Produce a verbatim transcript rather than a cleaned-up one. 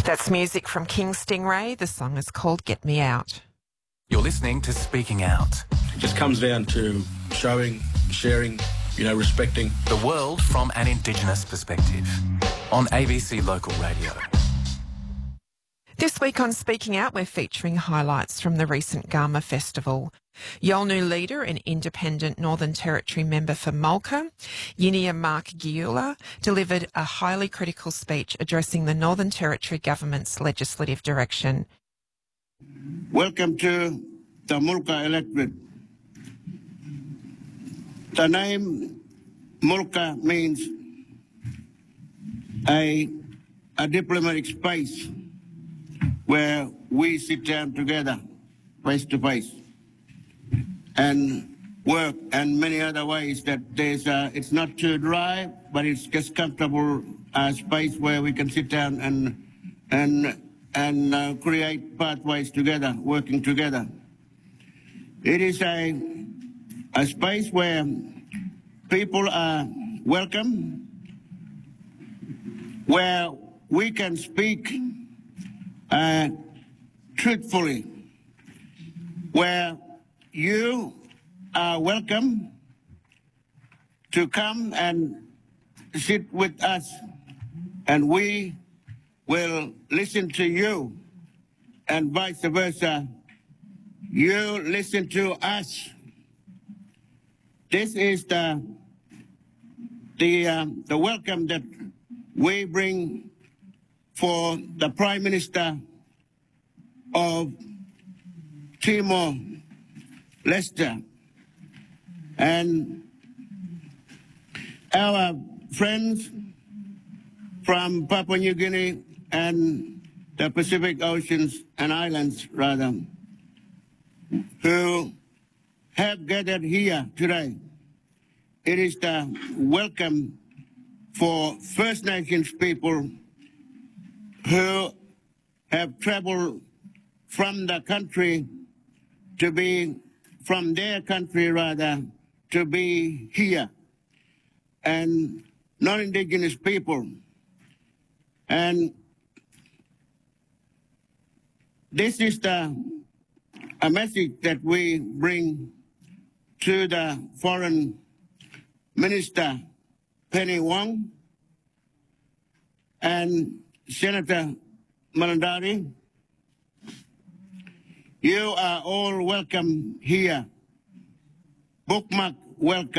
That's music from King Stingray. The song is called Get Me Out. You're listening to Speaking Out. It just comes down to showing, sharing, you know, respecting. The world from an Indigenous perspective on A B C Local Radio. This week on Speaking Out, we're featuring highlights from the recent Garma Festival. Yolngu leader and independent Northern Territory member for Mulka, Yinia Mark Giula, delivered a highly critical speech addressing the Northern Territory government's legislative direction. Welcome to the Mulka electorate. The name Mulka means a, a diplomatic space where we sit down together, face to face, and work, and many other ways that there's, uh, it's not too dry, but it's just comfortable uh, space where we can sit down and and and uh, create pathways together, working together. It is a a space where people are welcome, where we can speak uh, truthfully, where you are welcome to come and sit with us, and we will listen to you, and vice versa. You listen to us. This is the the um, the welcome that we bring for the Prime Minister of Timor Leste, and our friends from Papua New Guinea and the Pacific Oceans and Islands, rather, who have gathered here today. It is the welcome for First Nations people who have traveled from the country to be, from their country rather, to be here, and non-Indigenous people. And this is the a message that we bring to the Foreign Minister Penny Wong and Senator Malandari. You are all welcome here. Bookmark welcome.